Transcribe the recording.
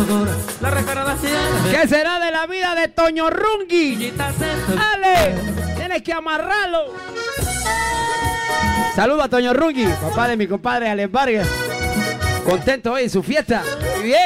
¿Qué será de la vida de Toño Rungi? ¡Ale! Tienes que amarrarlo. Saludos a Toño Rungi, papá de mi compadre Alex Vargas. Contento hoy en su fiesta. Muy bien.